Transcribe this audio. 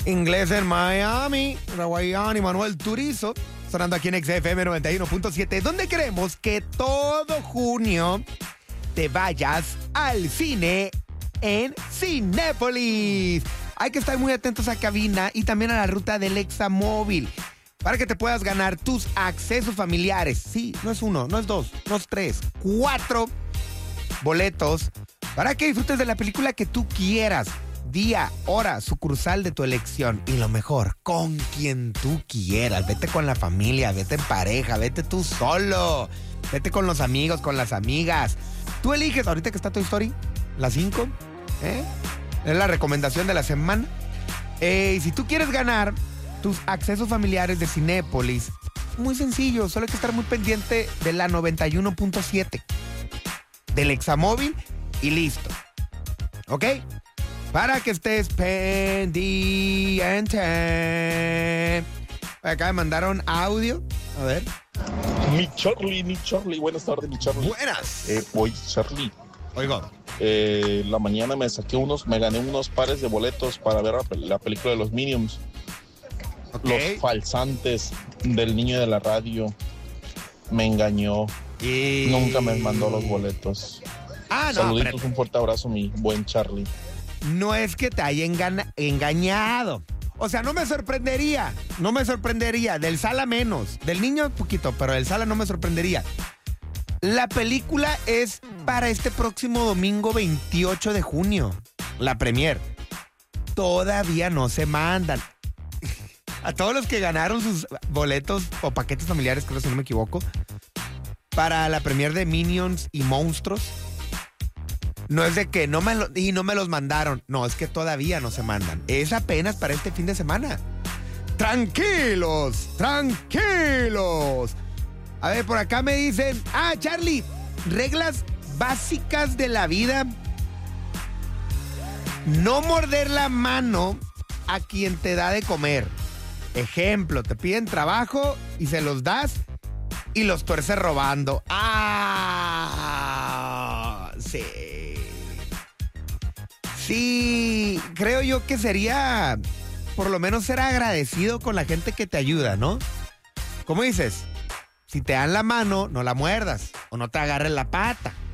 Inglés en Miami, Raguayán y Manuel Turizo, sonando aquí en XFM 91.7, donde queremos que todo junio te vayas al cine en Cinépolis. Hay que estar muy atentos a cabina y también a la ruta del Examóvil para que te puedas ganar tus accesos familiares. Sí, no es uno, no es dos, no es tres, 4 boletos para que disfrutes de la película que tú quieras. Día, hora, sucursal de tu elección. Y lo mejor, con quien tú quieras. Vete con la familia, vete en pareja, vete tú solo. Vete con los amigos, con las amigas. Tú eliges, ahorita que está Toy Story, las 5. Es la recomendación de la semana. Y si tú quieres ganar tus accesos familiares de Cinépolis, muy sencillo, solo hay que estar muy pendiente de la 91.7, del Examóvil y listo. ¿Ok? Para que estés pendiente. Acá me mandaron audio. A ver. Mi Charlie. Buenas tardes, mi Charlie. Buenas. Oye, Charlie. Oigo. La mañana me gané unos pares de boletos para ver la película de los Minions. Okay. Los falsantes del niño de la radio. Me engañó. Y... Nunca me mandó los boletos. No, saluditos, pero... un fuerte abrazo, mi buen Charlie. No es que te haya engañado. O sea, no me sorprendería. Del Sala menos. Del niño poquito, pero del Sala no me sorprendería. La película es para este próximo domingo 28 de junio. La premier. Todavía no se mandan. A todos los que ganaron sus boletos o paquetes familiares, creo si no me equivoco, para la premier de Minions y Monstruos. No es de que no me los mandaron. No, es que todavía no se mandan. Es apenas para este fin de semana. Tranquilos. A ver, por acá me dicen, Charlie, reglas básicas de la vida. No morder la mano a quien te da de comer. Ejemplo, te piden trabajo y se los das y los tuerces robando. Sí. Sí, creo yo que sería, por lo menos ser agradecido con la gente que te ayuda, ¿no? ¿Cómo dices? Si te dan la mano, no la muerdas o no te agarres la pata.